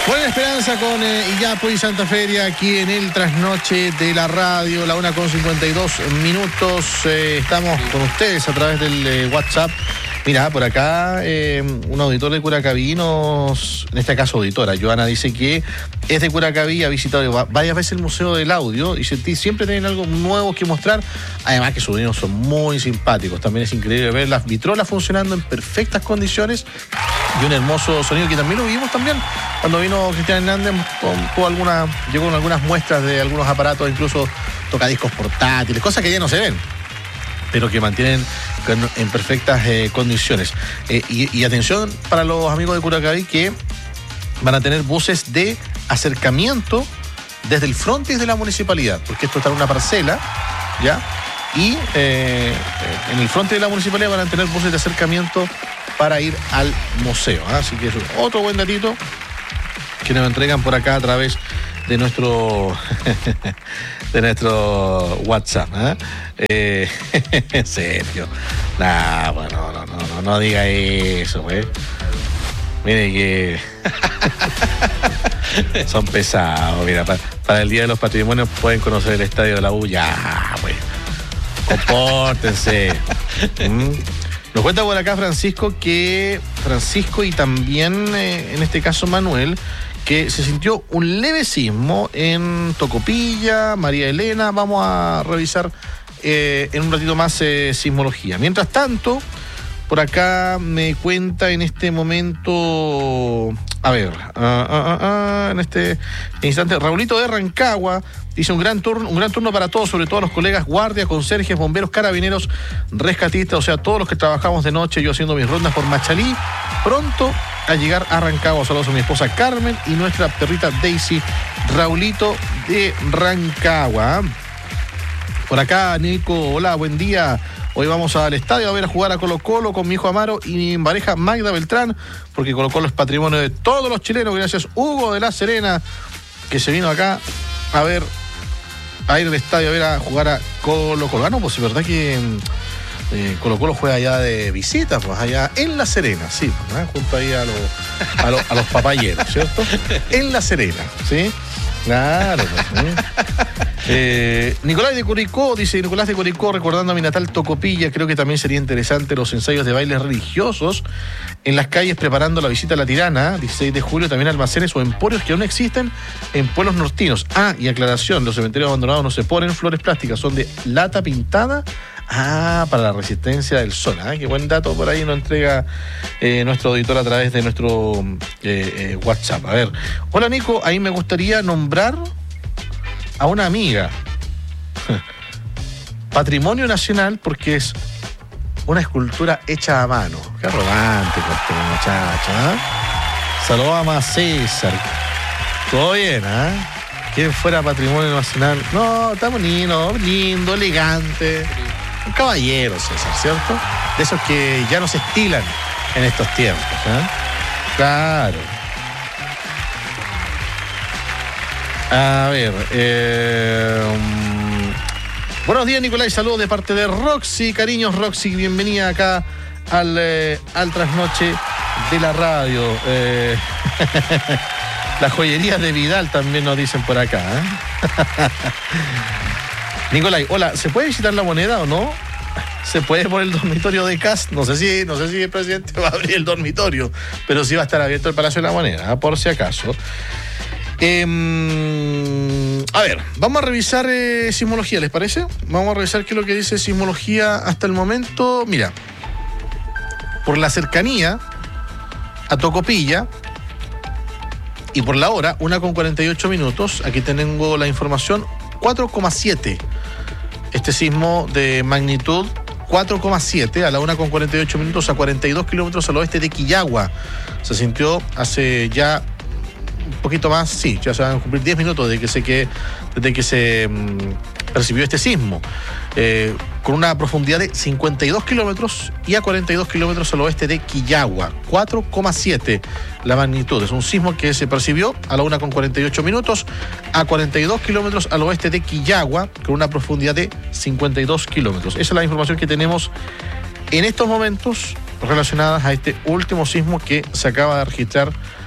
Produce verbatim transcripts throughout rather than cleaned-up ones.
Buena Esperanza con eh, Iyapo y Santa Feria aquí en el trasnoche de la radio, la una con cincuenta y dos minutos. Eh, estamos con ustedes a través del eh, WhatsApp. Mira, por acá eh, un auditor de Curacaví nos, en este caso auditora, Joana, dice que es de Curacaví, ha visitado varias veces el Museo del Audio y siempre tienen algo nuevo que mostrar. Además que sus niños son muy simpáticos. También es increíble ver las vitrolas funcionando en perfectas condiciones y un hermoso sonido que también lo vimos también cuando vino Cristian Hernández, con, con alguna, llegó con algunas muestras de algunos aparatos, incluso tocadiscos portátiles, cosas que ya no se ven, pero que mantienen en perfectas eh, condiciones. Eh, y, y atención para los amigos de Curacaví que van a tener buses de acercamiento desde el frontis de la municipalidad, porque esto está en una parcela, ¿ya? Y eh, en el frontis de la municipalidad van a tener buses de acercamiento para ir al museo, ¿eh? Así que es otro buen datito que nos entregan por acá a través de nuestro de nuestro WhatsApp, ¿eh? Eh, Sergio, nah, bueno, no, no, no, no diga eso, güey. Mire que son pesados. Mira, para, para el Día de los Patrimonios pueden conocer el estadio de la U, ya, güey. Compórtense. ¿Mm? Nos cuenta por acá Francisco que Francisco y también eh, en este caso Manuel, que se sintió un leve sismo en Tocopilla, María Elena. Vamos a revisar eh, en un ratito más eh, sismología. Mientras tanto, por acá me cuenta en este momento, a ver, uh, uh, uh, uh, en este instante, Raulito de Rancagua dice un gran turno, un gran turno para todos, sobre todo los colegas guardias, conserjes, bomberos, carabineros, rescatistas, o sea, todos los que trabajamos de noche, yo haciendo mis rondas por Machalí, pronto a llegar a Rancagua. Saludos a mi esposa Carmen y nuestra perrita Daisy. Raulito de Rancagua. Por acá, Nico, hola, buen día. Hoy vamos al estadio a ver a jugar a Colo Colo con mi hijo Amaro y mi pareja Magda Beltrán, porque Colo Colo es patrimonio de todos los chilenos. Gracias, Hugo de La Serena, que se vino acá a ver, a ir al estadio a ver a jugar a Colo Colo. Ah, no, pues es verdad que eh, Colo Colo juega allá de visita, pues allá en La Serena, sí, ¿no? Junto ahí a los, a los, a los papayeros, ¿cierto? En La Serena, ¿sí? Claro, pues, ¿eh? Eh, Nicolás de Curicó, dice Nicolás de Curicó, recordando a mi natal Tocopilla, creo que también sería interesante los ensayos de bailes religiosos en las calles preparando la visita a la Tirana, dieciséis de julio, también almacenes o emporios que aún existen en pueblos nortinos. Ah, y aclaración, los cementerios abandonados no se ponen flores plásticas, son de lata pintada. Ah, para la resistencia del sol. ¿eh? Qué buen dato por ahí nos entrega eh, nuestro auditor a través de nuestro eh, eh, WhatsApp. A ver, hola Nico, ahí me gustaría nombrar a una amiga. Patrimonio nacional porque es una escultura hecha a mano. Qué romántico este muchacho, ¿eh? Saludos a César. Todo bien, ¿eh? ¿Quién fuera patrimonio nacional? No, está bonito, lindo, elegante. Un caballero, César, ¿cierto? De esos que ya no se estilan en estos tiempos, ¿eh? Claro. A ver, eh, um, buenos días, Nicolás, saludos de parte de Roxy, cariños Roxy, bienvenida acá al, eh, al trasnoche de la radio. Eh, la joyería de Vidal también nos dicen por acá, ¿eh? Nicolás, hola, ¿se puede visitar La Moneda o no? ¿Se puede por el dormitorio de C A S? No sé si, no sé si el presidente va a abrir el dormitorio, pero sí va a estar abierto el Palacio de la Moneda, ¿eh? Por si acaso. Eh, a ver, vamos a revisar eh, sismología, ¿les parece? Vamos a revisar qué es lo que dice sismología hasta el momento. Mira, por la cercanía a Tocopilla y por la hora, una con cuarenta y ocho minutos, aquí tengo la información, cuatro coma siete. Este sismo de magnitud cuatro coma siete a la una con cuarenta y ocho minutos a cuarenta y dos kilómetros al oeste de Quillagua. Se sintió hace ya un poquito más, sí, ya se van a cumplir diez minutos desde que se, que, desde que se mmm, percibió este sismo, eh, con una profundidad de cincuenta y dos kilómetros y a cuarenta y dos kilómetros al oeste de Quillagua. cuatro coma siete la magnitud. Es un sismo que se percibió a la una con cuarenta y ocho minutos a cuarenta y dos kilómetros al oeste de Quillagua, con una profundidad de cincuenta y dos kilómetros. Esa es la información que tenemos en estos momentos relacionadas a este último sismo que se acaba de registrar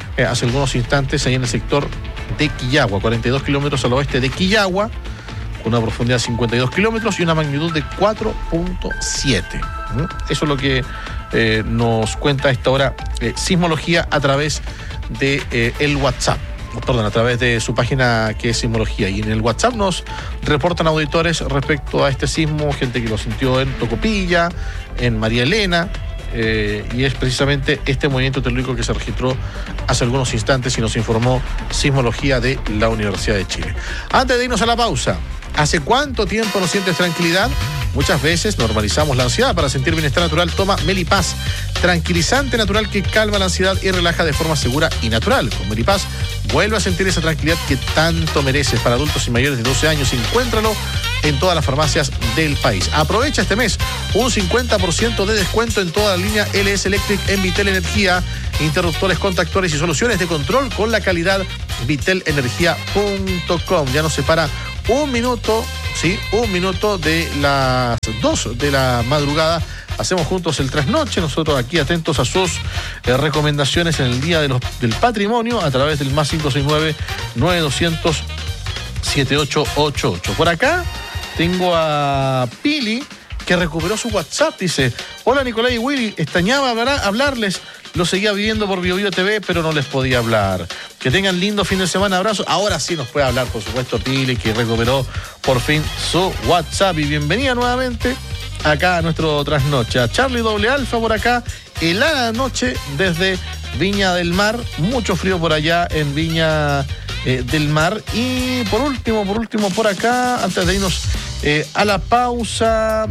eh, hace algunos instantes ahí en el sector de Quillagua, cuarenta y dos kilómetros al oeste de Quillagua, con una profundidad de cincuenta y dos kilómetros y una magnitud de cuatro punto siete. ¿Mm? Eso es lo que eh, nos cuenta a esta hora eh, Sismología a través de eh, el WhatsApp. Perdón, a través de su página que es Sismología. Y en el WhatsApp nos reportan auditores respecto a este sismo, gente que lo sintió en Tocopilla, en María Elena, eh, y es precisamente este movimiento telúrico que se registró hace algunos instantes y nos informó Sismología de la Universidad de Chile. Antes de irnos a la pausa, ¿hace cuánto tiempo no sientes tranquilidad? Muchas veces normalizamos la ansiedad. Para sentir bienestar natural, toma Melipaz, tranquilizante natural que calma la ansiedad y relaja de forma segura y natural. Con Melipaz, vuelve a sentir esa tranquilidad que tanto mereces. Para adultos y mayores de doce años, encuéntralo en todas las farmacias del país. Aprovecha este mes un cincuenta por ciento de descuento en toda la línea L S Electric en Vitel Energía, interruptores, contactores y soluciones de control con la calidad vitel energía punto com. Ya nos separa un minuto, sí, un minuto de las dos de la madrugada. Hacemos juntos el trasnoche, nosotros aquí atentos a sus eh, recomendaciones en el Día de los, del Patrimonio a través del más cinco seis nueve, nueve dos cero cero, siete ocho ocho ocho. Por acá tengo a Pili, que recuperó su WhatsApp. Dice: hola Nicolás y Willy, extrañaba hablarles, lo seguía viviendo por Bio Bio T V, pero no les podía hablar. Que tengan lindo fin de semana, abrazo. Ahora sí nos puede hablar, por supuesto, Pili, que recuperó por fin su WhatsApp. Y bienvenida nuevamente acá a nuestro trasnoche. A Charlie Doble Alfa por acá, helada noche desde Viña del Mar, mucho frío por allá en Viña eh, del Mar. Y por último, por último, por acá, antes de irnos eh, a la pausa,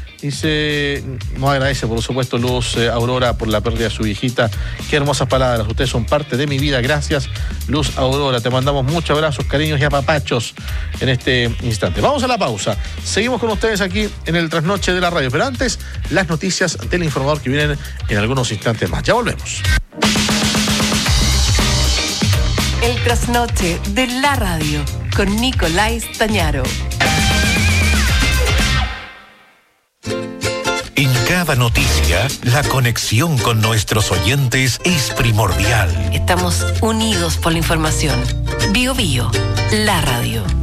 dice, nos agradece por supuesto Luz eh, Aurora por la pérdida de su viejita. Qué hermosas palabras, ustedes son parte de mi vida. Gracias, Luz Aurora. Te mandamos muchos abrazos, cariños y apapachos en este instante. Vamos a la pausa. Seguimos con ustedes aquí en el trasnoche de la radio. Pero antes, las noticias del informador que vienen en algunos instantes más. Ya volvemos. El trasnoche de la radio con Nicolás Tañaro. En cada noticia, la conexión con nuestros oyentes es primordial. Estamos unidos por la información. Bio Bio, la radio.